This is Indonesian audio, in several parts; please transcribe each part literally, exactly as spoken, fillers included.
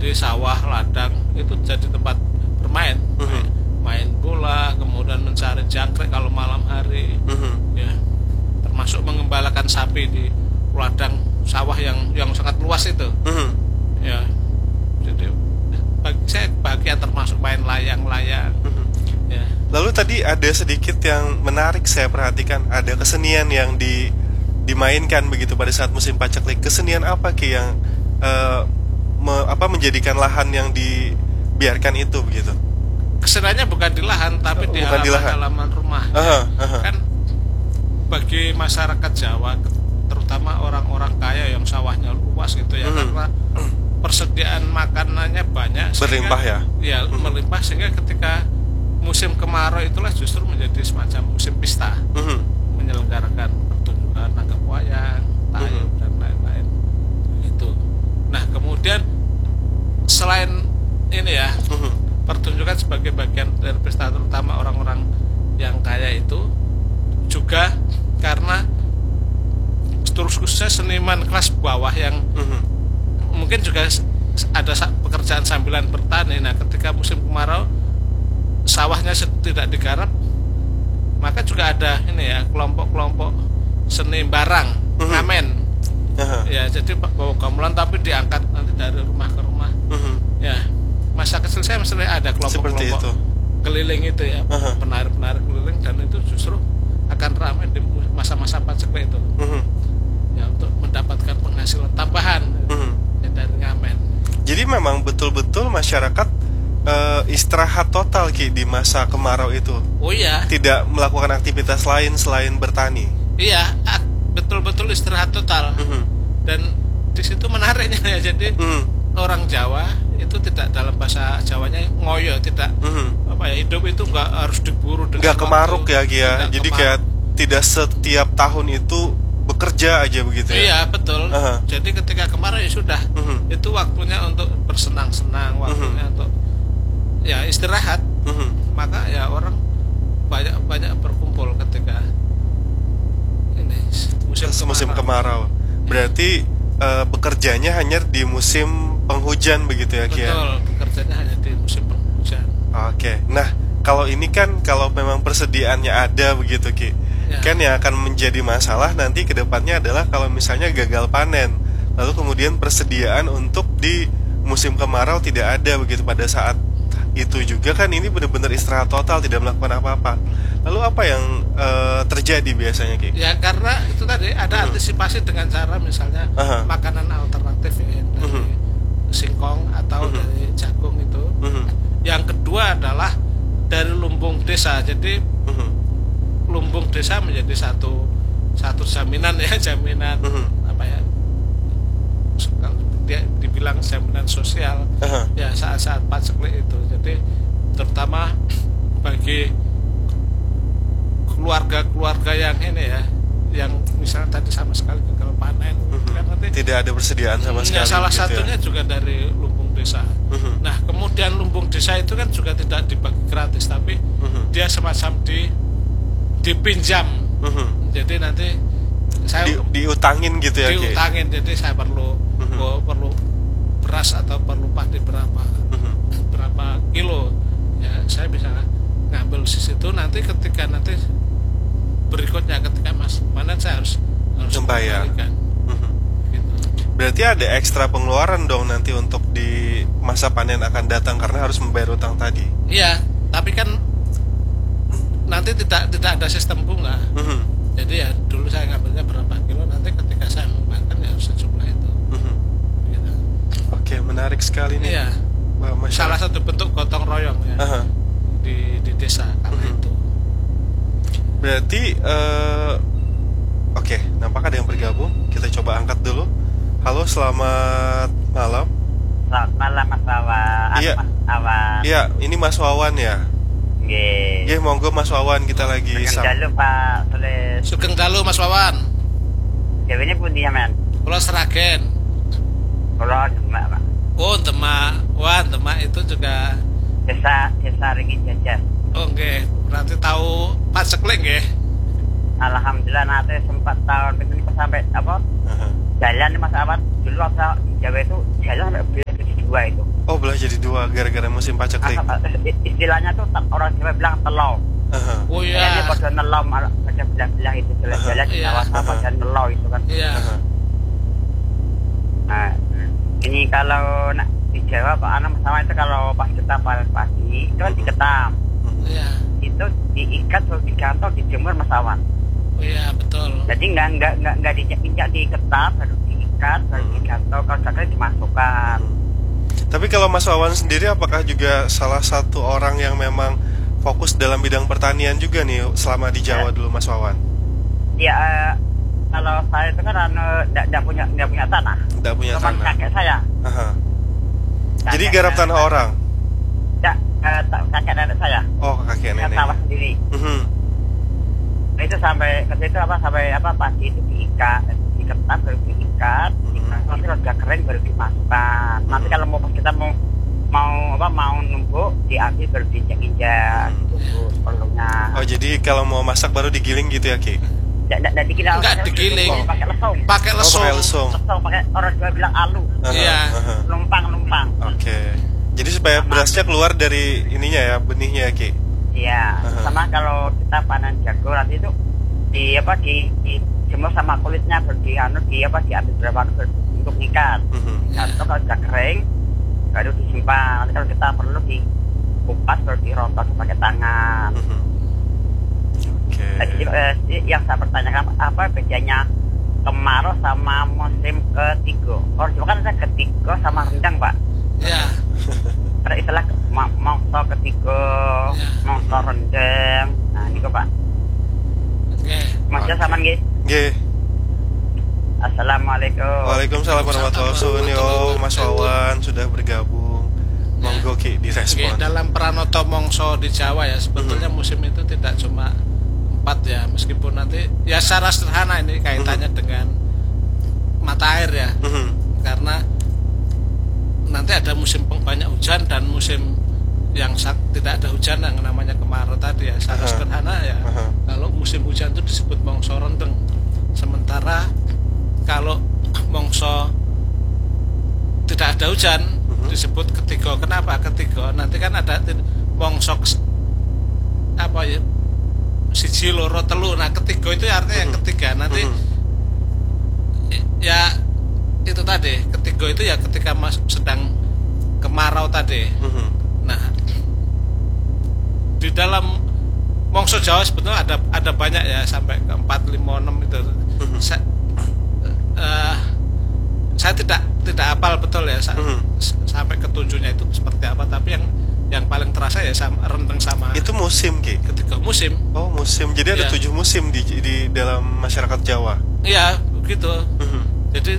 Jadi sawah, ladang itu jadi tempat bermain, Mhm. main bola, kemudian mencari jangkrik kalau malam hari, Mhm. ya, termasuk mengembalakan sapi di ladang sawah yang yang sangat luas itu, Mhm. ya. Jadi bagi saya bagian termasuk main layang-layang, Mhm. ya. Lalu tadi ada sedikit yang menarik saya perhatikan, ada kesenian yang di dimainkan begitu pada saat musim paceklik. Kesenian apa Ki yang eh, me- apa menjadikan lahan yang dibiarkan itu begitu? Keseniannya bukan di lahan tapi di Bukan di lahan. halaman-halaman rumah. Aha, aha. Kan bagi masyarakat Jawa, terutama orang-orang kaya yang sawahnya luas gitu ya, Mhm. karena persediaan makanannya banyak, sehingga- Berlimpah ya? ya melimpah, sehingga ketika musim kemarau itulah justru menjadi semacam musim pesta, Mhm. menyelenggarakan pertunjukan nangkep wayang, tayub, Mhm. dan lain-lain itu. Nah, kemudian selain ini ya, Mhm. pertunjukan sebagai bagian dari pesta, terutama orang-orang yang kaya itu juga karena terus khususnya seniman kelas bawah yang Mhm. mungkin juga ada pekerjaan sambilan bertani. Nah, ketika musim kemarau sawahnya tidak digarap, maka juga ada ini ya, kelompok-kelompok seni barang, Mhm. ngamen. Aha. Ya, jadi bawa gamelan tapi diangkat nanti dari rumah ke rumah. Mhm. Ya, masa kecil saya mesti ada Seperti kelompok-kelompok itu. keliling itu ya, Aha. penari-penari keliling, dan itu justru akan ramai di masa-masa paceklik itu. Mhm. Ya, untuk mendapatkan penghasilan tambahan, Mhm. ya, dari ngamen. Jadi memang betul-betul masyarakat eh, istirahat total Ki di masa kemarau itu. Oh iya, Tidak melakukan aktivitas lain selain bertani. iya, ah, betul-betul istirahat total. Mhm. Dan di situ menariknya ya, jadi Mhm. orang Jawa itu tidak, dalam bahasa Jawanya ngoyo, tidak Mhm. apa ya, hidup itu nggak harus diburu dengan Nggak kemaruk waktu. ya Ki ya. Nggak Jadi kemaruk. kayak tidak setiap tahun itu bekerja aja begitu ya. Iya, betul. Aha. Jadi ketika kemarau ya sudah, Mhm. itu waktunya untuk bersenang-senang, waktunya Mhm. untuk ya istirahat. Mhm. Maka ya orang banyak banyak berkumpul ketika ini musim kemarau. Musim kemarau. Berarti eh, bekerjanya hanya di musim penghujan begitu ya Ki ya. Betul, bekerjanya hanya di musim penghujan. Oke. Nah, kalau ini kan kalau memang persediaannya ada begitu Ki. Ya. Kan yang akan menjadi masalah nanti ke depannya adalah kalau misalnya gagal panen. Lalu kemudian persediaan untuk di musim kemarau tidak ada begitu pada saat itu juga kan ini benar-benar istirahat total, tidak melakukan apa-apa. Lalu apa yang eh, terjadi biasanya Ki? Ya karena itu tadi ada Mhm. antisipasi dengan cara misalnya Aha. makanan alternatif ya, dari Mhm. singkong atau Mhm. dari jagung itu. Mhm. Yang kedua adalah dari lumbung desa. Jadi Mhm. lumbung desa menjadi satu satu jaminan ya, jaminan Mhm. apa ya, kalau dia dibilang jaminan sosial Aha. ya saat-saat paceklik itu. Jadi terutama bagi keluarga-keluarga yang ini ya, yang misalnya tadi sama sekali gagal panen, Mhm. kan nanti Tidak ada persediaan sama ya, sekali. salah gitu ya. satunya juga dari lumbung desa. Mhm. Nah, kemudian lumbung desa itu kan juga tidak dibagi gratis, tapi Mhm. dia semacam di dipinjam. Mhm. Jadi nanti saya Di, diutangin gitu ya Ki. diutangin, jadi saya perlu Mhm. oh, perlu beras atau perlu padi berapa Mhm. berapa kilo, ya saya bisa ngambil di situ. Nanti ketika nanti berikutnya ketika mas panen saya harus harus Membayar. mengembalikan, Mhm. gitu. Berarti ada ekstra pengeluaran dong nanti untuk di masa panen akan datang karena harus membayar utang tadi. Iya, tapi kan nanti tidak tidak ada sistem bunga. Mhm. Jadi ya dulu saya ngambilnya berapa kilo, nanti ketika saya mengembalikan ya harus sejumlah itu. Mhm. Gitu. Oke, menarik sekali nih. Iya, Wah, masyarakat. salah satu bentuk gotong royong ya Aha. di di desa kala Mhm. itu. Berarti eh, oke, nampak ada yang bergabung. Kita coba angkat dulu. Halo, selamat malam. Selamat malam Mas Wawan. Iya. Mas Wawan. Iya, ini Mas Wawan ya. Nggih. Nggih, monggo Mas Wawan, kita lagi Sugeng sam- dalu Pak Tulis. Sugeng dalu Mas Wawan. Jawabnya pundi sampean? Kula Seragen. Kula Demak, Pak. Oh, Demak. Wah, Demak itu juga. Desa Desa Ringin Jajas. Oh, nggih. Berarti tahu paceklik nggih. Alhamdulillah nanti sempat tahun ini sampai apa? Aha. Jalan nih Mas Wawan. Dulu waktu di Jawa itu jalan sampai beli dua itu. Oh, belah jadi dua gara-gara musim paceklik. Ah, istilahnya tuh orang Jawa bilang telok. Aha. Oh Ini iya. pada nelom, pada belah-belah itu jelas-jelas di Iya. kawasan pada nelom itu kan. Iya. Aha. Nah, ini kalau nak di Jawa Pak Anam sama itu kalau pas kita panen padi itu kan diketam, Iya. itu diikat terus digantol dijemur Mas Awan. Oh iya, betul. Jadi nggak nggak nggak nggak diinjak diketam baru diikat baru digantol kalau sudah kering dimasukkan. Tapi kalau Mas Wawan sendiri apakah juga salah satu orang yang memang fokus dalam bidang pertanian juga nih selama di Jawa dulu Mas Wawan? Ya eh, kalau saya itu kan nggak punya nggak punya tanah, Tidak punya cuma tanah. kakek saya. Aha. Jadi Kakek garap nenek tanah saya. orang. Nggak, eh, tak- kakek nenek saya. Oh, kakek Saya nenek. sawah sendiri. Mhm. Nah, itu sampai ke situ apa sampai apa padi itu diikat, diketam baru diikat, diikat. Nanti kalau sudah kering baru dimasukkan. Nanti kalau mau kita mau mau apa mau numbuk diambil baru diinjak-injak, ditunggu perlunya. Oh, jadi kalau mau masak baru digiling gitu ya, Ki? Nggak nggak nggak digiling. Nggak digiling. Pakai lesung. Pakai Oh, lesung. pakai lesung. Lesung pakai orang Jawa bilang alu, Aha, Iya. aha. numpang-numpang. Oke. Jadi supaya berasnya keluar dari ininya ya, benihnya ya, Ki? Iya. Aha. Sama kalau kita panen jago nanti itu di apa di, di jemur sama kulitnya baru di anu di apa diambil berapa anu baru untuk ikat. Mhm. Atau kalau sudah kering baru disimpan. Nanti kalau kita perlu dikupas baru dirontos pakai tangan. Mhm. Oke. Nah, jadi, eh, yang saya pertanyakan apa bedanya kemarau sama musim ketiga? Kalau Jawa kan ada ketiga sama rendang, Pak. Iya. Ada istilah ma- mangsa ketiga, Ya. mangsa rendang. Nah, ini kok, Pak. Oke. Masya sama nggih. Nggih. Assalamualaikum. Waalaikumsalam warahmatullahi wabarakatuh. Yo, Mas Wawan sudah bergabung. Monggo Ki Oke, direspon. dalam Pranoto Mongso di Jawa ya sebetulnya musim itu tidak cuma empat ya, meskipun nanti ya secara sederhana ini kaitannya dengan mata air ya, Mhm. karena nanti ada musim peng- banyak hujan dan musim yang sa- tidak ada hujan yang namanya kemarau tadi ya. Secara Aha. sederhana ya, Aha. kalau musim hujan itu disebut mongso rendeng, sementara kalau mongso tidak ada hujan disebut ketiga. Kenapa ketiga? Nanti kan ada ti- mongso kes- apa ya, siji loro telu. Nah ketiga itu artinya yang ketiga nanti i- ya itu tadi ketiga itu ya ketika mas sedang kemarau tadi. Mhm. Nah di dalam mongso Jawa sebetulnya ada ada banyak ya sampai ke empat lima enam itu. Sa- eh, saya tidak tidak hafal betul ya sa- Mhm. s- sampai ketujuhnya itu seperti apa, tapi yang yang paling terasa ya sama rendeng sama Itu musim, Ki. ketiga musim. Oh, musim. Jadi ada Iya. tujuh musim di di dalam masyarakat Jawa. Iya begitu. Mhm. Jadi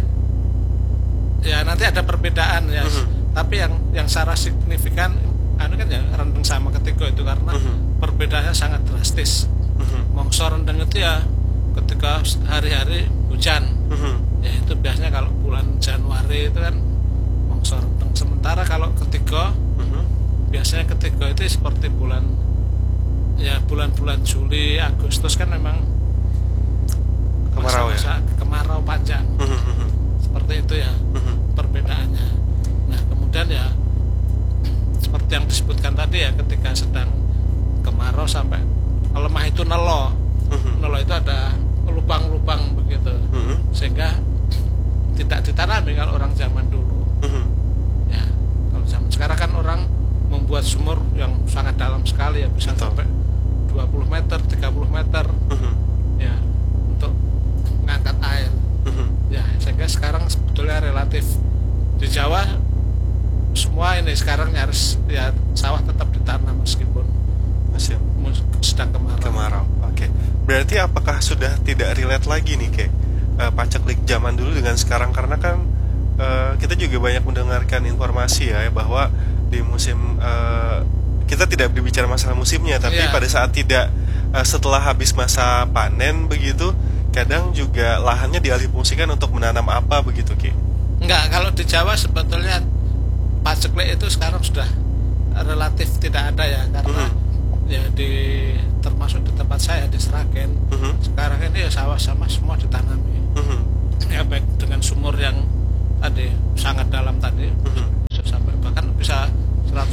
ya nanti ada perbedaan ya, Mhm. tapi yang yang secara signifikan anu kan ya rendeng sama ketiga itu karena Mhm. perbedaannya sangat drastis. Mhm. Mongso rendeng itu ya ketika hari-hari hujan, Mhm. ya itu biasanya kalau bulan Januari itu kan mongso rendeng. Sementara kalau ketiga Mhm. biasanya ketiga itu seperti bulan ya bulan-bulan Juli Agustus kan memang Kemarau ya. masa-masa kemarau panjang, Mhm. Mhm. seperti itu ya Mhm. perbedaannya. Nah kemudian ya seperti yang disebutkan tadi ya ketika sedang kemarau sampai lemah itu nelo. Mhm. Nelo itu ada lubang-lubang begitu Mhm. sehingga tidak ditanami kalau orang zaman dulu Mhm. ya. Kalau zaman sekarang kan orang membuat sumur yang sangat dalam sekali ya, bisa Betul. sampai dua puluh meter, tiga puluh meter Mhm. ya untuk mengangkat air Mhm. ya, sehingga sekarang sebetulnya relatif di Jawa semua ini sekarang nyaris ya sawah tetap ditanam meskipun Musim mus- sedang kemarau. kemarau. Oke. Berarti apakah sudah tidak relate lagi nih, Ke? Uh, paceklik zaman dulu dengan sekarang, karena kan eh, kita juga banyak mendengarkan informasi ya bahwa di musim eh, kita tidak berbicara masalah musimnya, tapi Iya. pada saat tidak eh, setelah habis masa panen begitu, kadang juga lahannya dialihfungsikan untuk menanam apa begitu, Ki? Enggak, kalau di Jawa sebetulnya paceklik itu sekarang sudah relatif tidak ada ya, karena ya di termasuk di tempat saya di Sragen Mhm. sekarang ini ya sawah sama semua ditanami Mhm. ya, baik dengan sumur yang tadi sangat dalam tadi Mhm. bisa sampai bahkan bisa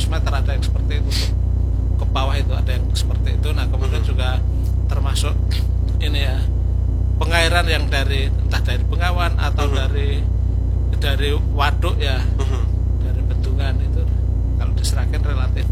ratus meter ada yang seperti itu, untuk ke bawah itu ada yang seperti itu. Nah kemudian juga termasuk ini ya, pengairan yang dari entah dari Bengawan atau Mhm. dari dari waduk ya, Mhm. dari bendungan itu kalau diserahkan relatif.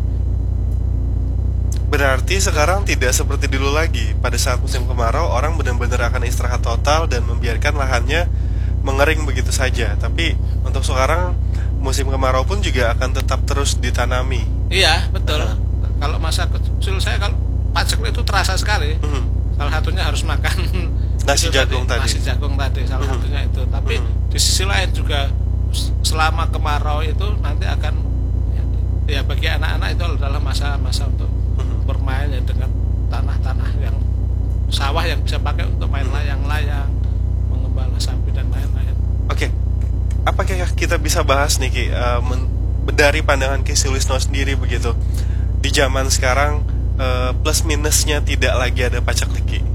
Berarti sekarang tidak seperti dulu lagi. Pada saat musim kemarau, orang benar-benar akan istirahat total dan membiarkan lahannya mengering begitu saja. Tapi untuk sekarang musim kemarau pun juga akan tetap terus ditanami. Iya betul. Kalau masa kecil saya, kalau paceklik itu terasa sekali. Mhm. Salah satunya harus makan Nasi itu jagung tadi. Nasi jagung tadi salah Mhm. satunya itu. Tapi Mhm. di sisi lain juga s- selama kemarau itu nanti akan ya, ya bagi anak-anak itu adalah masa-masa untuk Mhm. bermain ya, dengan tanah-tanah yang sawah yang bisa pakai untuk main Mhm. layang-layang, mengembala sapi dan lain-lain. Oke, apakah kita bisa bahas nih Ki, eh, men- dari pandangan Ki Sulisno sendiri begitu, di zaman sekarang eh, plus minusnya tidak lagi ada paceklik Ki?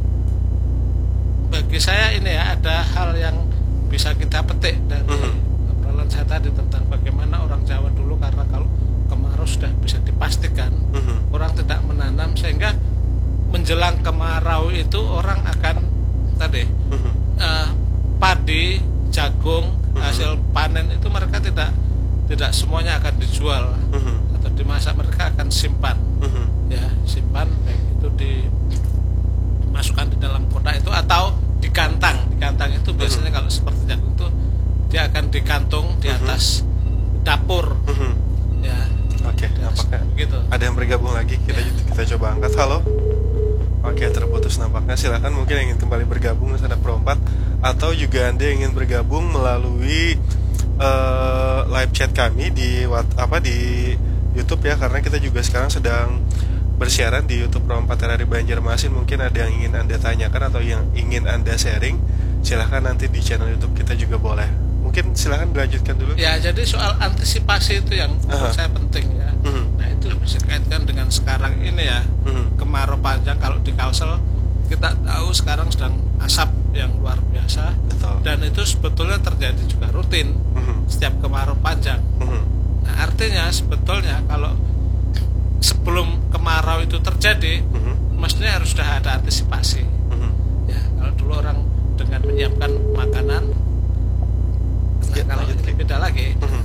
Bagi saya ini ya, ada hal yang bisa kita petik dari Mhm. obrolan saya tadi tentang bagaimana orang Jawa dulu, karena kalau kemarau sudah bisa dipastikan Mhm. orang tidak menanam, sehingga menjelang kemarau itu orang akan tadi Mhm. eh, padi, jagung, Mhm. hasil panen itu mereka tidak tidak semuanya akan dijual Mhm. atau dimasak, mereka akan simpan Mhm. ya, simpan baik itu dimasukkan di dalam kotak itu atau dikantang. Dikantang itu biasanya kalau seperti jagung itu dia akan dikantung di Mhm. atas dapur Mhm. ya. Oke, apakah Begitu. ada yang bergabung lagi? Kita kita coba angkat. Halo. Oke, terputus nampaknya. Silakan, mungkin yang ingin kembali bergabung Nusantara Perempat, atau juga Anda yang ingin bergabung melalui eh, live chat kami di what, apa di YouTube ya, karena kita juga sekarang sedang bersiaran di YouTube Perempat R R I Banjarmasin. Mungkin ada yang ingin Anda tanyakan atau yang ingin Anda sharing, silahkan nanti di channel YouTube kita juga boleh. Mungkin silahkan dilanjutkan dulu. Ya, jadi soal antisipasi itu yang menurut Aha. saya penting ya. Mhm. Nah, itu bisa dikaitkan dengan sekarang ini ya, Mhm. kemarau panjang. Kalau di Kalsel kita tahu sekarang sedang asap yang luar biasa, Betul. dan itu sebetulnya terjadi juga rutin Mhm. setiap kemarau panjang. Mhm. Nah, artinya sebetulnya kalau sebelum kemarau itu terjadi, Mhm. mestinya harus sudah ada antisipasi. Mhm. Ya, kalau dulu orang dengan menyiapkan makanan, nah, Ya, kalau lanjut, ini Ki. beda lagi. Mhm.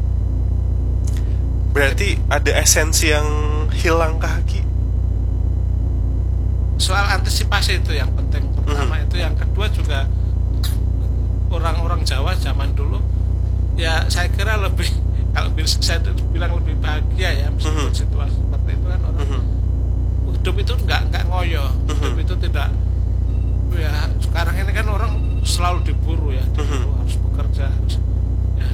Berarti ada esensi yang hilang kah Ki? Soal antisipasi itu yang penting pertama. Mhm. Itu yang kedua juga orang-orang Jawa zaman dulu ya, saya kira lebih kalau bis- saya bilang lebih bahagia ya, meskipun Mhm. situasi seperti itu kan orang Mhm. hidup itu nggak nggak ngoyo, hidup Mhm. itu tidak ya. Sekarang ini kan orang selalu diburu ya, diburu, Mhm. harus bekerja, harus ya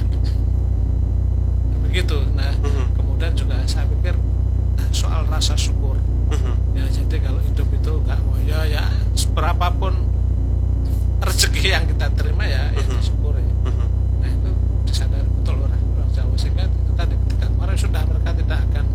begitu. Nah Mhm. kemudian juga saya pikir soal rasa syukur Mhm. ya. Jadi kalau hidup itu nggak ngoyo ya, seberapapun rezeki yang kita terima ya, ya Mhm. disyukuri. Mhm. Nah itu disadari betul orang orang Jawa, sehingga itu tadi ketika kemarin sudah mereka tidak akan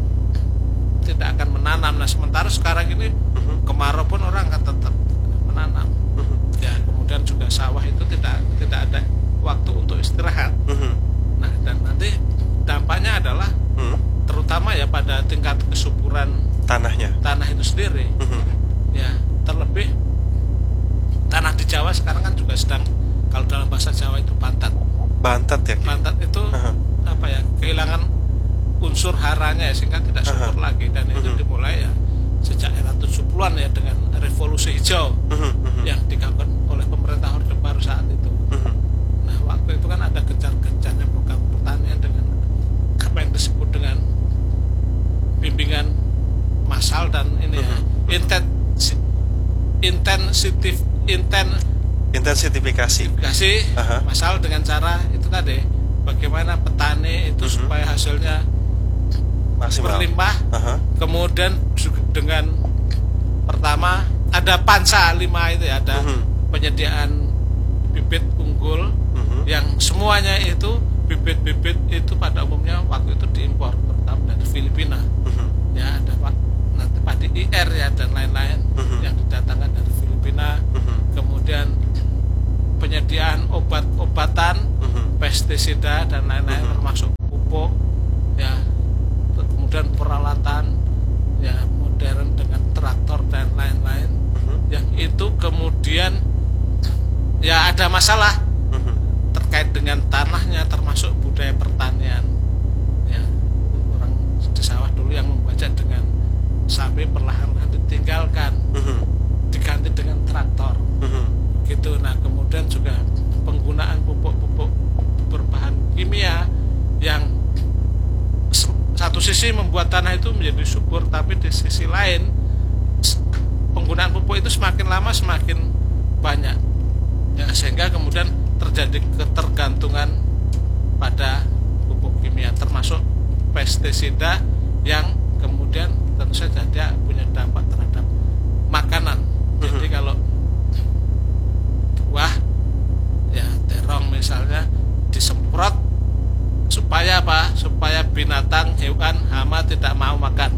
tidak akan menanam. Nah sementara sekarang ini Mhm. kemarau pun orang akan tetap menanam Mhm. ya. Kemudian juga sawah itu tidak tidak ada waktu untuk istirahat. Mhm. Nah dan nanti dampaknya adalah Mhm. terutama ya pada tingkat kesuburan Tanahnya. tanah itu sendiri Mhm. ya. Terlebih tanah di Jawa sekarang kan juga sedang, kalau dalam bahasa Jawa itu bantat. Bantat ya Ki? Bantat itu Aha. apa ya, kehilangan unsur haranya ya, sehingga tidak subur Aha. lagi. Dan itu Mhm. dimulai ya sejak era tujuh puluhan ya, dengan revolusi hijau Mhm. Mhm. yang dilakukan oleh pemerintah Orde Baru saat itu. Mhm. Nah waktu itu kan ada gencar-gencarnya program pertanian dengan apa yang disebut dengan bimbingan massal dan ini ya, Mhm. intensi, intensitif inten Intensitifikasi. kasih Aha. massal dengan cara itu tadi, bagaimana petani itu Mhm. supaya hasilnya Maksimal. berlimpah. Aha. Kemudian juga dengan pertama ada panca lima itu ya, ada Mhm. penyediaan bibit unggul Mhm. yang semuanya itu bibit-bibit itu pada umumnya waktu itu diimpor, terutama dari Filipina Mhm. ya. Ada pak nanti padi I R ya dan lain-lain Mhm. yang didatangkan dari Filipina. Mhm. Kemudian penyediaan obat-obatan, Mhm. pestisida dan lain-lain, Mhm. termasuk pupuk ya. ya ada masalah terkait dengan tanahnya, termasuk budaya pertanian. Ya, orang di sawah dulu yang membaca dengan sapi perlahan-lahan ditinggalkan, diganti dengan traktor. Gitu. Nah, kemudian juga penggunaan pupuk-pupuk berbahan kimia yang satu sisi membuat tanah itu menjadi subur, tapi di sisi lain penggunaan pupuk itu semakin lama semakin banyak, ya, sehingga kemudian terjadi ketergantungan pada pupuk kimia, termasuk pestisida yang kemudian tentu saja dia punya dampak terhadap makanan. Jadi kalau buah, ya terong misalnya disemprot supaya apa? Supaya binatang, hewan, hama tidak mau makan.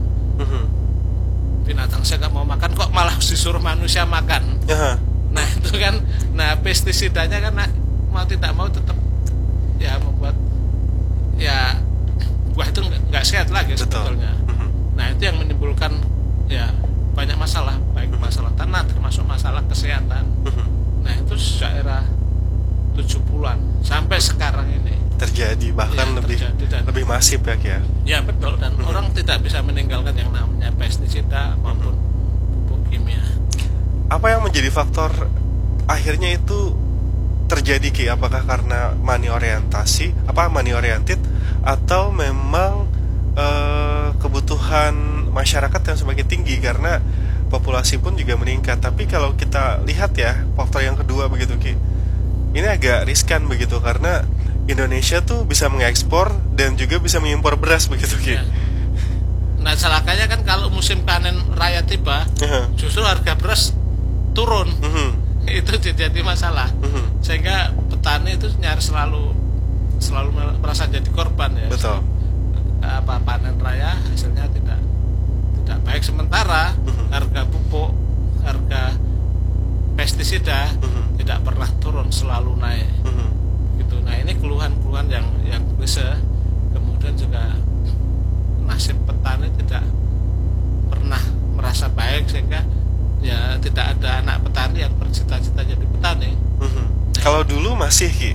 Binatang saya nggak mau makan, kok malah disuruh manusia makan. Nah itu kan, nah pestisidanya kan mau tidak mau tetap ya membuat ya buah itu nggak sehat lagi sebetulnya. Nah itu yang menimbulkan ya banyak masalah, baik masalah tanah termasuk masalah kesehatan. Nah itu sejak era tujuh puluhan sampai sekarang ini terjadi, bahkan ya, lebih terjadi dan, lebih masif ya Kia. Ya betul, dan mm-hmm. orang tidak bisa meninggalkan yang namanya pestisida maupun pupuk kimia. Apa yang menjadi faktor akhirnya itu terjadi Ki? Apakah karena money orientasi, apa money oriented, atau memang eh, kebutuhan masyarakat yang semakin tinggi karena populasi pun juga meningkat? Tapi kalau kita lihat ya faktor yang kedua begitu Ki, ini agak riskan begitu karena Indonesia tuh bisa mengekspor dan juga bisa mengimpor beras begitu Ki. Ya. Nah celakanya kan kalau musim panen raya tiba, uh-huh. justru harga beras turun, uh-huh. itu jadi masalah, uh-huh. sehingga petani itu nyaris selalu selalu merasa jadi korban ya. Betul. Apa panen raya hasilnya tidak tidak baik, sementara uh-huh. harga pupuk, harga pestisida uh-huh. tidak pernah turun, selalu naik. Uh-huh. Gitu. Nah ini keluhan-keluhan yang yang bisa, kemudian juga nasib petani tidak pernah merasa baik, sehingga ya tidak ada anak petani yang bercita-cita jadi petani. Uh-huh. Nah, kalau dulu masih Ki?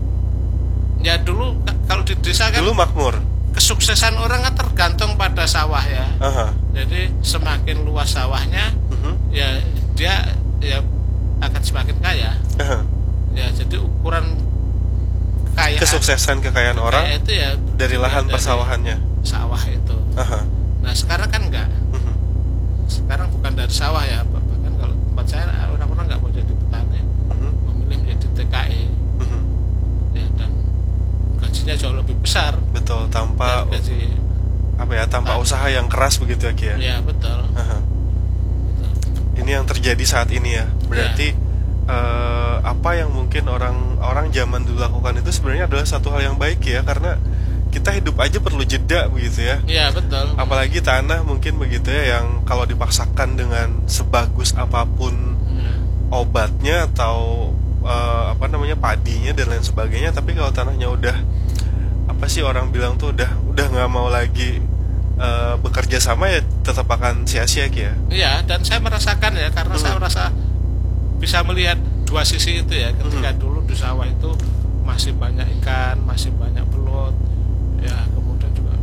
Ya dulu kalau di desa kan dulu makmur. Kesuksesan orang kan tergantung pada sawah ya. Uh-huh. Jadi semakin luas sawahnya, uh-huh. ya dia ya akan semakin kaya. Uh-huh. Ya jadi ukuran kekayaan, kesuksesan kekayaan orang itu ya dari lahan dari persawahannya, sawah itu. Uh-huh. Nah sekarang kan enggak. Uh-huh. Sekarang bukan dari sawah ya, bahkan kalau tempat saya orang-orang nggak mau jadi petani, uh-huh. memilih menjadi T K I, uh-huh. ya, dan gajinya jauh lebih besar. Betul, tanpa gaji apa ya, tanpa tanpa usaha yang keras begitu ya Ki ya. Ya betul. Uh-huh. betul. Ini yang terjadi saat ini ya, berarti. Ya. Uh, apa yang mungkin orang-orang zaman dulu lakukan itu sebenarnya adalah satu hal yang baik ya, karena kita hidup aja perlu jeda begitu ya. Iya betul. Apalagi tanah mungkin begitu ya, yang kalau dipaksakan dengan sebagus apapun hmm. obatnya atau uh, apa namanya padinya dan lain sebagainya, tapi kalau tanahnya udah apa sih orang bilang tuh udah udah nggak mau lagi uh, bekerja sama, ya tetap akan sia-sia ya. Iya, dan saya merasakan ya, karena hmm. saya merasa bisa melihat dua sisi itu ya. Ketika hmm. dulu di sawah itu masih banyak ikan, masih banyak belut, ya kemudian juga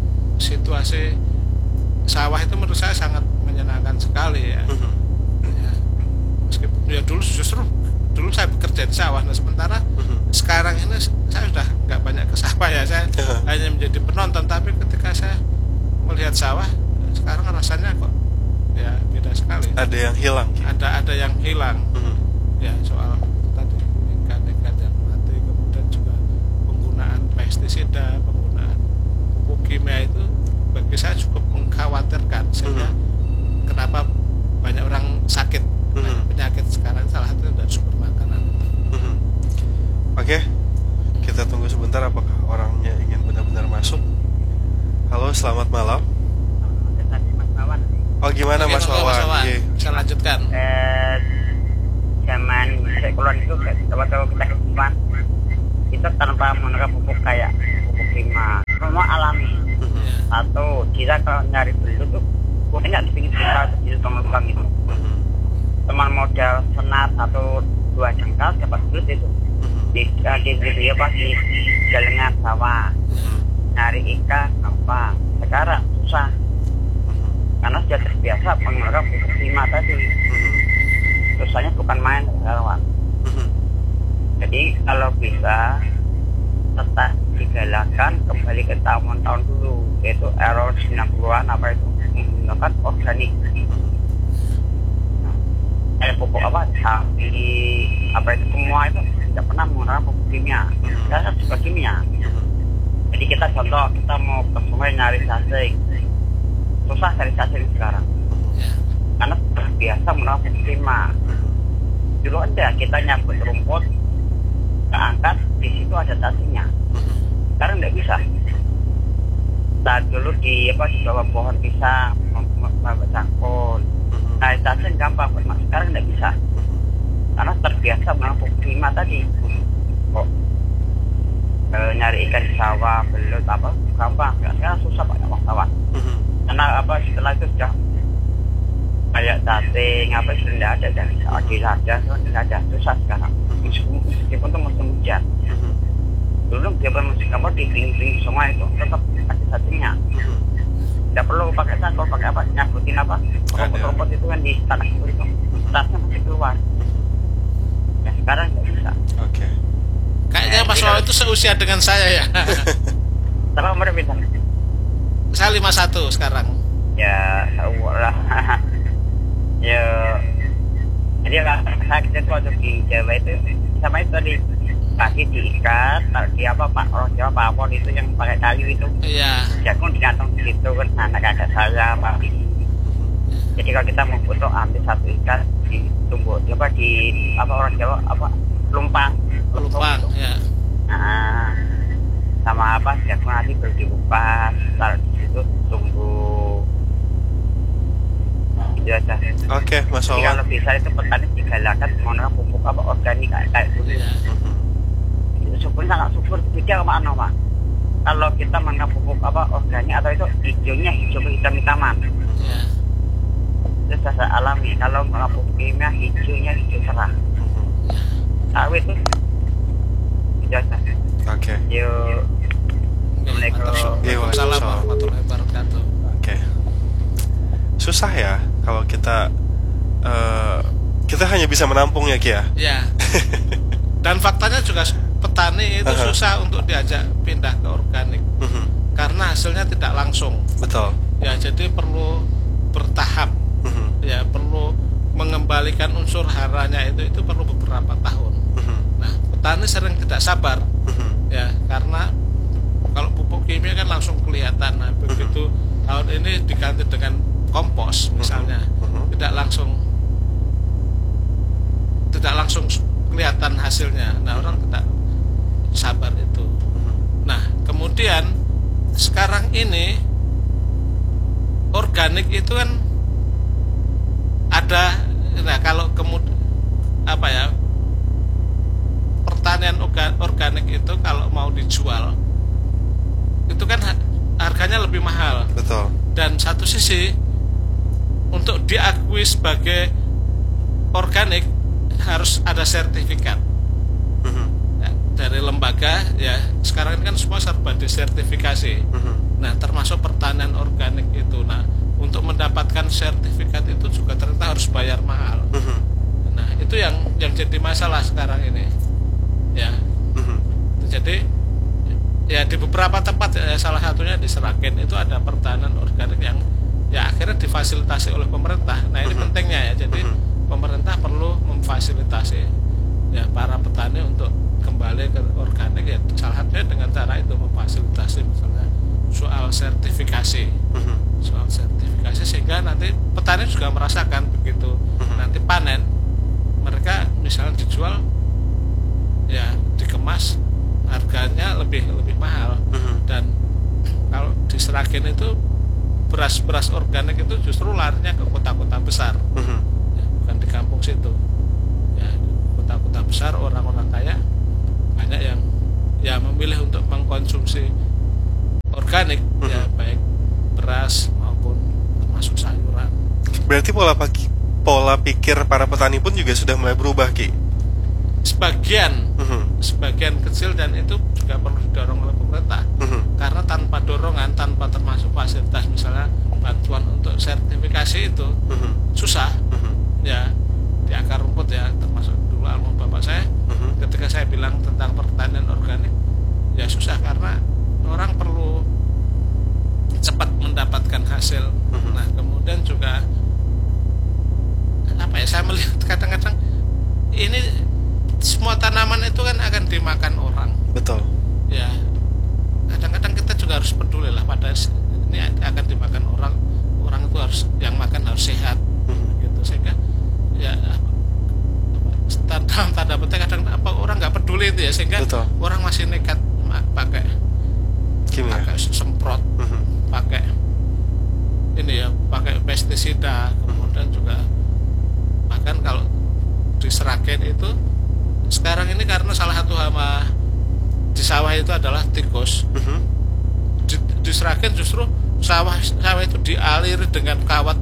situasi sawah itu menurut saya sangat menyenangkan sekali ya. Hmm. Ya meskipun ya dulu justru dulu saya bekerja di sawah, nah sementara hmm. sekarang ini saya sudah nggak banyak ke sawah ya, saya hmm. hanya menjadi penonton. Tapi ketika saya melihat sawah sekarang rasanya kok ya beda sekali. Ada yang hilang. Ada ada yang hilang. Mm-hmm. Ya soal tadi ikan-ikan yang mati, kemudian juga penggunaan pestisida, penggunaan pupuk kimia itu bagi saya cukup mengkhawatirkan, sehingga mm-hmm. kenapa banyak orang sakit, mm-hmm. banyak penyakit sekarang, salah satu dari sumber makanan. Mm-hmm. Oke, okay. Kita tunggu sebentar apakah orangnya ingin benar-benar masuk. Halo, selamat malam. Oh gimana Mas Wawan? Bisa lanjutkan. Eh, zaman sekolah itu coba-coba kita hidupan itu tanpa menggunakan pupuk kayak pupuk kimia, semua alami. Mm-hmm. Satu, kita kalau nyari beli itu pupuknya nggak dipingin kita di lubang-lubang itu. Mm-hmm. Teman modal senat atau dua jengkal dapat belut itu di uh, di di apa di galengan sawah nyari ikan apa sekarang susah karena sudah terbiasa menggunakan pupuk timah tadi. Susahnya bukan main kawan. Jadi kalau bisa tetap digalakan kembali ke tahun-tahun dulu, yaitu era sembilan puluhan apa itu menggunakan organik. Nah, pupuk apa sapi apa itu semua itu tidak pernah menggunakan pupuk kimia. Karena juga kimia. Jadi kita contoh kita mau ke sungai nyari cacing, susah cari cacing sekarang. Karena terbiasa menggunakan pupuk kimia. Dulu ada kita nyabut rumput, keangkat di situ ada cacingnya. Sekarang nggak bisa. Nah dulu di apa di bawah pohon pisang, membawa cangkul. Nah cacing gampang, mas. Sekarang nggak bisa. Karena terbiasa menggunakan pupuk kimia tadi. Kok e, nyari ikan di sawah, belut apa gampang. Sekarang susah banyak wartawan. Karena apa setelah itu sudah kayak cacing apa sudah tidak ada dan adil ada tidak ada susah sekarang. Meskipun itu musim hujan. Dulu dia bermusim kamu di pinggir sungai itu tetap ada cacingnya. Tidak perlu pakai cangkul, pakai apa nyabutin apa rumput-rumput itu kan di tanah itu itu tasnya masih keluar. Ya sekarang nggak bisa. Oke. Okay. Kayaknya Mas Wawan itu seusia dengan saya ya. Berapa umur bintang? Saya lima puluh satu sekarang. Ya, lah. Ya, jadi saya kita tuh waktu di Jawa itu sama itu tadi kaki diikat, di apa Pak orang Jawa pawon itu yang pakai kayu itu. Iya. Jagung digantung di situ kan anak kakak saya Pak. Jadi kalau kita mau foto ambil satu ikat ditunggu, coba di apa orang Jawa apa lumpang. Lumpang, ya. Nah, sama apa jagung nanti baru dikupas, taruh di situ tunggu. Ya, Oke, okay, Mas Wawan. Kalau bisa itu petani digalakan menggunakan pupuk apa organik kayak kayak dulu. Ya. Itu subur sangat subur beda sama anu Pak. Kalau kita menggunakan pupuk apa organik atau itu hijaunya hijau hitam-hitaman. Ya. Itu saya alami. Kalau menggunakan pupuk kimia hijaunya hijau cerah. Sawit itu biasa. Oke. Yuk. Waalaikumsalam warahmatullahi wabarakatuh. Oke. Susah ya kalau kita uh, kita hanya bisa menampung ya Ki ya. Ya. Dan faktanya juga petani itu uh-huh. susah untuk diajak pindah ke organik uh-huh. karena hasilnya tidak langsung. Betul. Ya jadi perlu bertahap. Uh-huh. Ya perlu mengembalikan unsur haranya itu itu perlu beberapa tahun. Uh-huh. Nah petani sering tidak sabar. Uh-huh. Ya karena kalau pupuk kimia kan langsung kelihatan. Nah begitu uh-huh. tahun ini diganti dengan kompos misalnya uh-huh. tidak langsung tidak langsung kelihatan hasilnya. Nah orang tidak sabar itu. Uh-huh. Nah kemudian sekarang ini organik itu kan ada. Nah kalau kemudian apa ya pertanian organik itu kalau mau dijual itu kan harganya lebih mahal. Betul. Dan satu sisi untuk diakui sebagai organik harus ada sertifikat uh-huh. ya, dari lembaga ya. Sekarang ini kan semua serba disertifikasi. Uh-huh. Nah termasuk pertanian organik itu. Nah untuk mendapatkan sertifikat itu juga ternyata harus bayar mahal. Uh-huh. Nah itu yang yang jadi masalah sekarang ini ya. Uh-huh. Jadi ya di beberapa tempat ya, salah satunya di Seragen itu ada pertanian organik yang ya akhirnya difasilitasi oleh pemerintah. Nah ini uh-huh. pentingnya ya. Jadi uh-huh. pemerintah perlu memfasilitasi ya para petani untuk kembali ke organik ya. Salah satunya dengan cara itu memfasilitasi misalnya soal sertifikasi, uh-huh. soal sertifikasi sehingga nanti petani juga merasakan begitu uh-huh. nanti panen mereka misalnya dijual ya dikemas harganya lebih lebih mahal uh-huh. dan kalau di Seragen itu beras-beras organik itu justru larinya ke kota-kota besar, uh-huh. ya, bukan di kampung situ. Ya, kota-kota besar orang-orang kaya banyak yang ya memilih untuk mengkonsumsi organik, uh-huh. ya baik beras maupun termasuk sayuran. Berarti pola pola pikir para petani pun juga sudah mulai berubah Ki. sebagian Mhm. sebagian kecil, dan itu juga perlu didorong oleh pemerintah. Mhm. Karena tanpa dorongan, tanpa termasuk fasilitas misalnya bantuan untuk sertifikasi itu Mhm. susah. Mhm. Ya, di akar rumput ya, termasuk dulu almarhum bapak saya, Mhm. ketika saya bilang tentang pertanian organik, ya susah karena orang perlu cepat mendapatkan hasil. Mhm. Nah, kemudian juga apa ya, saya melihat kadang-kadang ini semua tanaman itu kan akan dimakan orang. Betul. Ya, kadang-kadang kita juga harus peduli lah pada ini akan dimakan orang. Orang itu harus, yang makan harus sehat. Mhm. Gitu, sehingga ya dalam tanda petik kadang apa orang nggak peduli itu ya, sehingga Betul. orang masih nekat ma- pakai Kimia. pakai semprot, Mhm. pakai ini ya, pakai pestisida, kemudian juga bahkan kalau di Seragen itu sekarang ini karena salah satu hama di sawah itu adalah tikus. Mhm. Di, di Seragen justru sawah sawah itu dialiri dengan kawat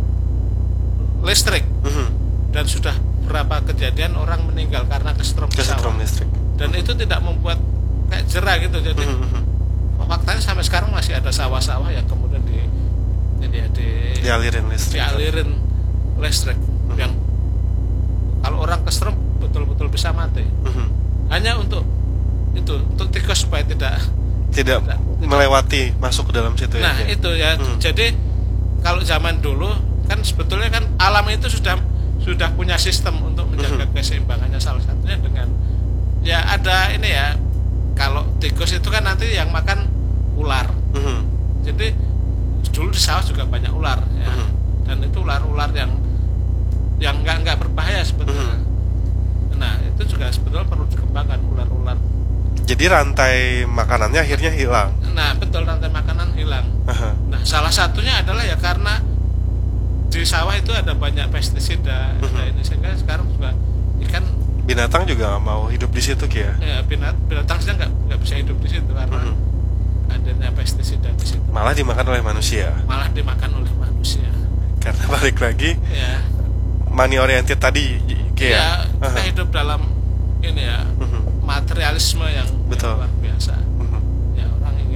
listrik, Mhm. dan sudah berapa kejadian orang meninggal karena kesetrum di Kesetrum sawah. listrik. Dan itu tidak membuat kayak jerah gitu. Jadi Mhm. Mhm. faktanya sampai sekarang masih ada sawah-sawah yang kemudian di ini ya, di Dialirin listrik. dialirin listrik, Mhm. yang kalau orang kesetrum betul-betul bisa mati. Mhm. Hanya untuk itu, untuk tikus supaya tidak. Tidak Tidak. melewati masuk ke dalam situ Nah ya. itu ya. Hmm. Jadi kalau zaman dulu kan sebetulnya kan alam itu sudah sudah punya sistem untuk menjaga Mhm. keseimbangannya, salah satunya dengan ya ada ini ya, kalau tikus itu kan nanti yang makan ular. Mhm. Jadi dulu di sawah juga banyak ular ya. Mhm. Dan itu ular-ular yang yang nggak nggak berbahaya sebetulnya. Nah itu juga sebetulnya perlu dikembangkan, ular-ular. Jadi rantai makanannya akhirnya hilang. Nah betul, rantai makanan hilang. Aha. Nah salah satunya adalah ya karena di sawah itu ada banyak pestisida, ada Mhm. ini, sehingga sekarang juga ikan Binatang juga nggak mau hidup di situ Ki ya. ya, binat, binatang saja nggak nggak bisa hidup di situ karena Mhm. adanya pestisida di situ, Malah dimakan oleh manusia. malah dimakan oleh manusia. Karena balik lagi Ya, money oriented tadi Ki ya ya. kita Aha. hidup dalam ini ya, Mhm. materialisme yang, yang Betul. luar biasa. Mhm. Ya orang ingin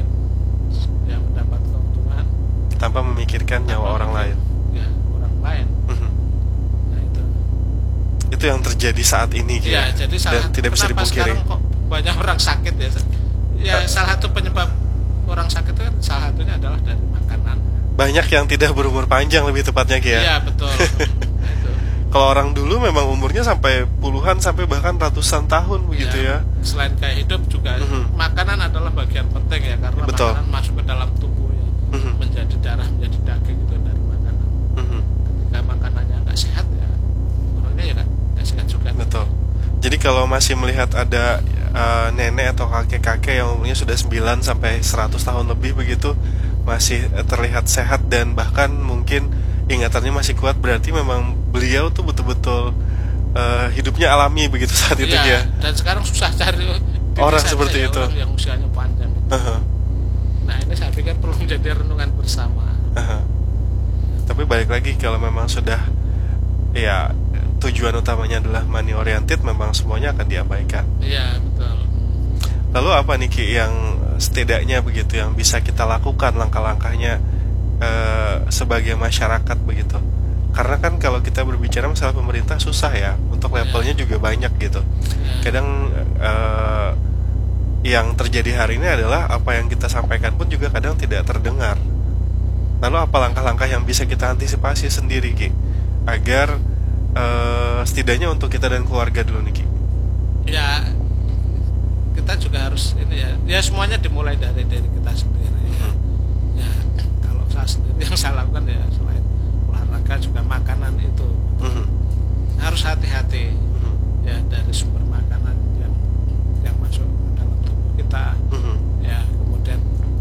ya mendapat keuntungan Tanpa memikirkan nyawa orang lain. ya orang lain. Mhm. Nah itu. Itu yang terjadi saat ini Ki Ya, ya. jadi salah, Dan tidak bisa kenapa dipungkiri. sekarang kok banyak orang sakit ya? Ya, Eh. salah satu penyebab orang sakit itu kan salah satunya adalah dari makanan. Banyak yang tidak berumur panjang lebih tepatnya Ki ya. Iya, betul. Nah, itu. Kalau orang dulu memang umurnya sampai puluhan sampai bahkan ratusan tahun begitu ya. Selain gaya hidup juga Mhm. makanan adalah bagian penting ya, karena Betul. makanan masuk ke dalam tubuh ya. Mhm. Menjadi darah, menjadi daging itu dari makanan. Mhm. Ketika makanannya nggak sehat ya, orangnya ya nggak nggak sehat juga. Betul. Jadi kalau masih melihat ada uh, nenek atau kakek-kakek yang umurnya sudah sembilan sampai seratus tahun lebih begitu masih uh, terlihat sehat dan bahkan mungkin ingatannya masih kuat, berarti memang beliau tuh betul-betul uh, hidupnya alami begitu saat itu Iya, ya. dan sekarang susah cari di Orang desa seperti ya, itu. orang yang usianya panjang. Aha, Nah ini saya pikir perlu menjadi renungan bersama. aha. Tapi balik lagi kalau memang sudah ya tujuan utamanya adalah money oriented, memang semuanya akan diabaikan. Iya betul. Lalu apa nih Ki yang setidaknya begitu yang bisa kita lakukan langkah-langkahnya eh, sebagai masyarakat begitu? Karena kan kalau kita berbicara masalah pemerintah susah ya, untuk levelnya juga banyak gitu. Ya. Kadang eh, yang terjadi hari ini adalah apa yang kita sampaikan pun juga kadang tidak terdengar. Lalu apa langkah-langkah yang bisa kita antisipasi sendiri Ki, agar eh, setidaknya untuk kita dan keluarga dulu nih Ki? Ya kita juga harus ini ya, ya semuanya dimulai dari diri kita sendiri. Ya, ya kalau saya sendiri yang saya lakukan ya selain olahraga juga makanan itu Mhm. harus hati-hati Mhm. ya, dari sumber makanan yang yang masuk ke dalam tubuh kita. Mhm. Ya kemudian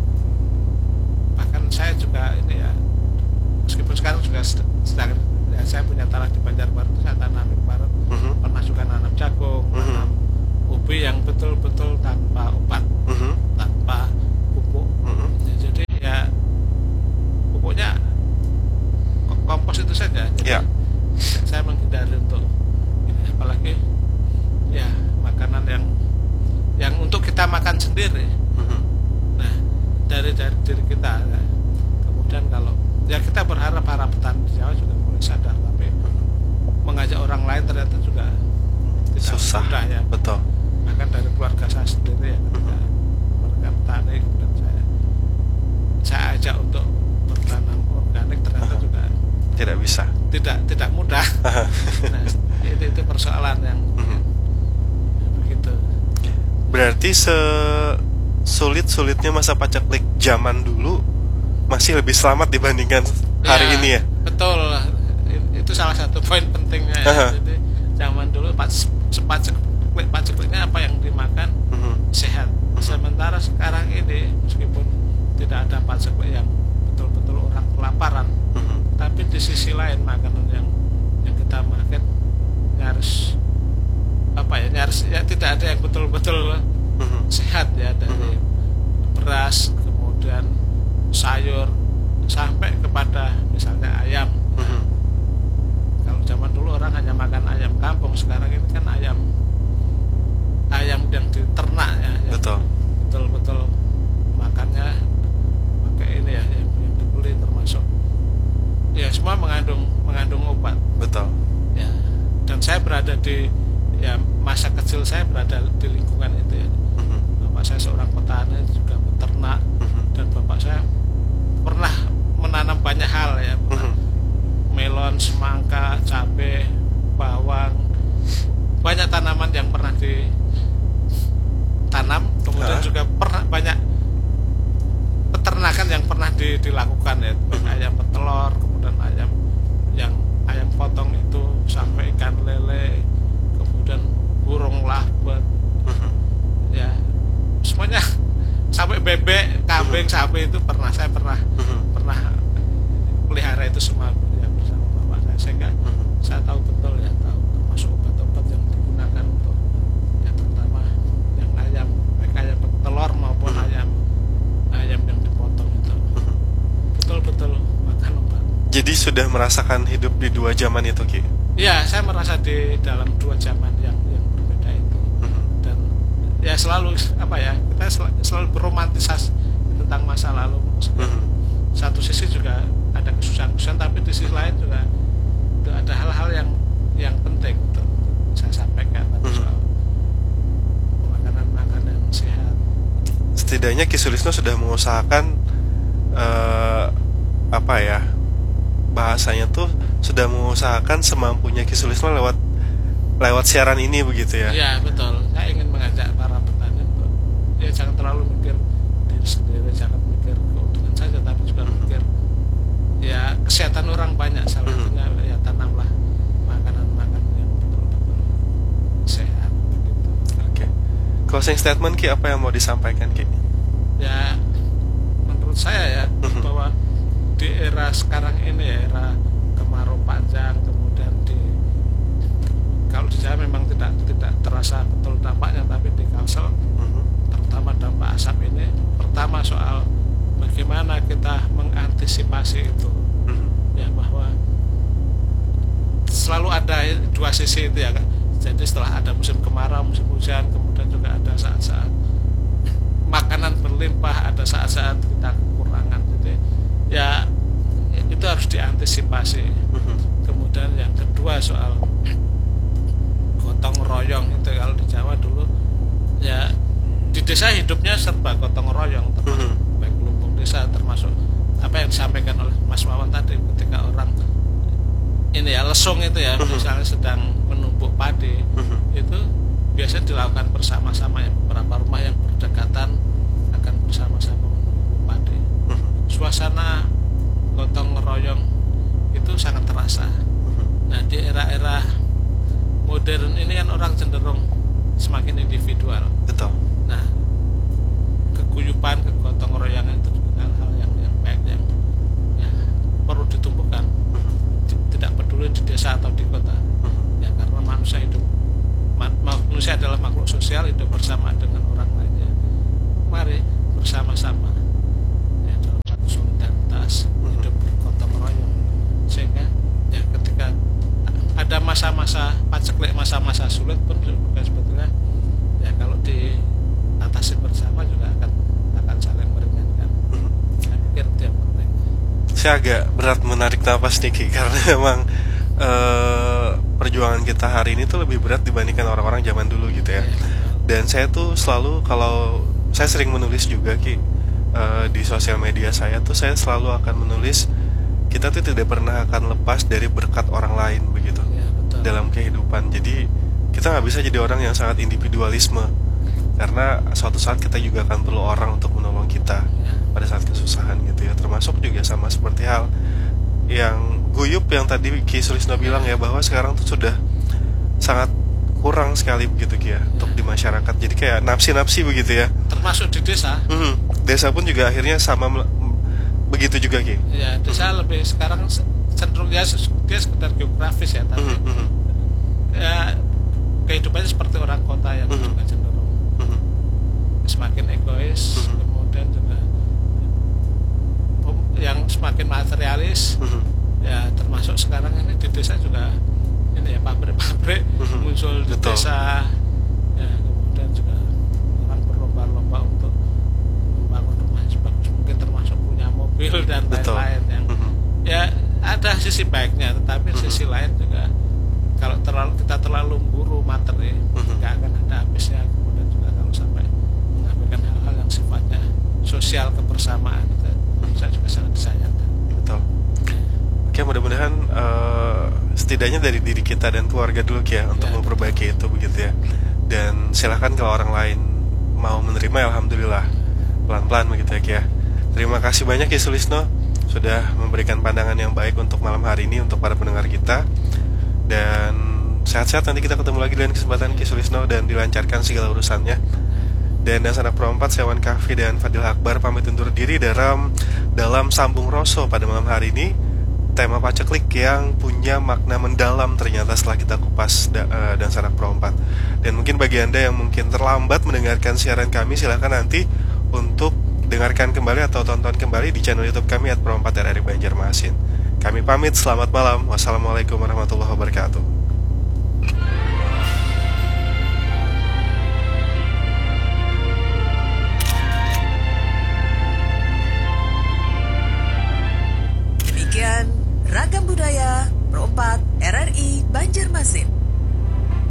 bahkan saya juga ini ya, meskipun sekarang juga sed- sedang ya, saya punya tanah di Banjarbaru, saya tanam di Barat, Mhm. pernah juga nanam jagung, Mhm. nanam ubi yang betul-betul tanpa obat, Mhm. tanpa pupuk. Mhm. Ya, jadi ya pupuknya ko- kompos itu saja. Jadi Ya. saya menghindari untuk ini, apalagi ya makanan dari dari diri kita ya. Kemudian kalau ya kita berharap para petani di Jawa juga mulai sadar, tapi mengajak orang lain ternyata juga tidak Susah. mudah ya. Betul. Bahkan dari keluarga saya sendiri ya, ketika keluarga petani kemudian saya saya ajak untuk bertanam organik ternyata juga Tidak bisa. tidak tidak mudah. Nah, itu, itu persoalan yang Mhm. begitu. Berarti sesulit-sulitnya masa paceklik zaman dulu masih lebih selamat dibandingkan hari Ya, ini ya. betul. I- itu salah satu poin pentingnya ya. Aha. Jadi zaman dulu pak paceklik pacekliknya apa yang dimakan Mhm. sehat. Sementara sekarang ini meskipun tidak ada paceklik yang betul-betul orang kelaparan, Mhm. tapi di sisi lain makanan yang yang kita makan nyaris apa ya nyaris ya tidak ada yang betul-betul Mhm. sehat ya, dari beras kemudian sayur sampai kepada misalnya ayam. Mhm. Kalau zaman dulu orang hanya makan ayam kampung, sekarang ini kan ayam ayam yang diternak ya, yang Betul. betul-betul makannya pakai ini ya, yang, yang dibeli termasuk ya semua mengandung mengandung obat Betul. ya. Dan saya berada di ya masa kecil saya berada di lingkungan itu ya. Mhm. Bapak saya seorang petani juga peternak, Mhm. dan bapak saya pernah menanam banyak hal ya, pernah Mhm. melon, semangka, cabai, bawang, banyak tanaman yang pernah ditanam. Kemudian Ah. juga pernah banyak peternakan yang pernah di- dilakukan ya, baik Mhm. ayam petelur, kemudian ayam yang ayam potong itu sampai ikan lele, kemudian burung labet, Mhm. ya semuanya sampai bebek, kambing, sapi itu pernah saya pernah Mhm. pernah pelihara itu semua ya, bersama bapak saya, sehingga Mhm. saya tahu betul ya, tahu termasuk obat-obat yang digunakan untuk ya terutama yang ayam baik ayam telur maupun Mhm. ayam ayam yang dipotong itu Mhm. betul-betul makan obat. Jadi sudah merasakan hidup di dua zaman itu, Ki. Ya, saya merasa di dalam dua zaman yang yang berbeda itu, Mhm. dan ya selalu apa ya kita sel- selalu beromantisasi tentang masa lalu. Mhm. Satu sisi juga ada kesusahan-kesusahan, tapi di sisi lain juga itu ada hal-hal yang yang penting untuk saya sampaikan tadi Mhm. soal makanan-makanan sehat. Setidaknya Ki Sulisno sudah mengusahakan eh, apa ya bahasanya tuh sudah mengusahakan semampunya Ki Sulisno lewat lewat siaran ini begitu ya. Ya betul, saya ingin mengajak para petani untuk ya jangan terlalu mikir diri sendiri, jangan mikir keuntungan saja, tapi juga mikir ya kesehatan orang banyak. Salah Mhm. satunya ya tanamlah makanan-makanan yang betul-betul sehat begitu. Oke. Closing statement Ki, apa yang mau disampaikan Ki? Ya menurut saya ya Mhm. bahwa di era sekarang ini ya, era kemarau panjang, kemudian di kalau di Jawa memang tidak tidak terasa betul dampaknya, tapi di Kalsel Mhm. terutama dampak asap ini, pertama soal bagaimana kita mengantisipasi itu Mhm. ya, bahwa selalu ada dua sisi itu ya kan. Jadi setelah ada musim kemarau, musim hujan, kemudian juga ada saat-saat makanan berlimpah, ada saat-saat kita kekurangan. Jadi ya itu harus diantisipasi. Mhm. Kemudian yang kedua soal gotong royong itu, kalau di Jawa dulu ya di desa hidupnya serba gotong royong, termasuk Mhm. baik lumbung desa, termasuk apa yang disampaikan oleh Mas Wawan tadi, ketika orang ini ya lesung itu ya, Mhm. misalnya sedang menumbuk padi, Mhm. itu biasanya dilakukan bersama-sama ya, beberapa rumah yang berdekatan akan bersama-sama menumbuk padi. Mhm. Suasana gotong royong itu sangat terasa. Nah, di era-era modern ini kan orang cenderung semakin individual. Betul. Nah, keguyupan, kegotong royongan itu hal-hal yang yang baik yang ya, perlu ditumbuhkan. T- Tidak peduli di desa atau di kota. Mhm. Ya, karena manusia hidup ma- manusia adalah makhluk sosial, hidup bersama dengan orang lainnya. Mari bersama-sama ya, dalam satu solidaritas, hidup bergotong royong, sehingga ya ketika ada masa-masa paceklik, masa-masa sulit pun juga sebetulnya ya kalau diatasi bersama juga akan akan saling meringankan. Mhm. saya agak berat menarik napas nih Ki, karena memang eh, perjuangan kita hari ini tuh lebih berat dibandingkan orang-orang zaman dulu gitu ya. Dan saya tuh selalu, kalau saya sering menulis juga Ki, eh, di sosial media saya tuh saya selalu akan menulis kita tuh tidak pernah akan lepas dari berkat orang lain begitu Ya, betul. dalam kehidupan. Jadi kita nggak bisa jadi orang yang sangat individualisme, karena suatu saat kita juga akan perlu orang untuk menolong kita pada saat kesusahan gitu ya. Termasuk juga sama seperti hal yang guyup yang tadi Ki Sulisno bilang ya, bahwa sekarang tuh sudah sangat kurang sekali begitu Ki ya, untuk di masyarakat. Jadi kayak napsi-napsi begitu ya. Termasuk di desa. Mhm. Desa pun juga akhirnya sama mel- begitu juga Ki. Ya, desa lebih sekarang cenderung ya dia sekedar geografis ya, tapi Mhm, mhm, ya kehidupannya seperti orang kota yang Mhm. juga cenderung mhm, semakin egois, Mhm. kemudian juga pem- yang semakin materialis. mhm. Ya termasuk sekarang ini di desa juga ini ya, pabrik-pabrik Mhm. muncul di Betul. desa. Ya, kemudian juga orang berlomba-lomba untuk membangun rumah yang sebagus mungkin, termasuk punya mobil dan Betul. lain-lain yang Mhm. ya ada sisi baiknya, tetapi Mhm. sisi lain juga kalau terlalu kita terlalu buru materi Mhm. nggak akan ada habisnya. Kemudian juga kalau sampai mengabaikan hal-hal yang sifatnya sosial, kebersamaan, itu saya juga sangat disayangkan. Betul. Oke, mudah-mudahan eh, setidaknya dari diri kita dan keluarga dulu Ki ya, untuk Ya, memperbaiki itu begitu ya. Dan silahkan kalau orang lain mau menerima, ya alhamdulillah, pelan-pelan begitu ya Ki ya. Terima kasih banyak Ki Sulisno sudah memberikan pandangan yang baik untuk malam hari ini untuk para pendengar kita. Dan sehat-sehat, nanti kita ketemu lagi dengan kesempatan Ki Sulisno dan dilancarkan segala urusannya. Dan dan sanak perempat, saya Wan Kahfi dan Fadil Akbar pamit undur diri dalam dalam Sambung Roso pada malam hari ini. Tema paceklik yang punya makna mendalam ternyata setelah kita kupas da, uh, dan sanak perempat. Dan mungkin bagi Anda yang mungkin terlambat mendengarkan siaran kami, silahkan nanti untuk dengarkan kembali atau tonton kembali di channel YouTube kami at perempat R R I Banjarmasin. Kami pamit, selamat malam. Wassalamualaikum warahmatullahi wabarakatuh.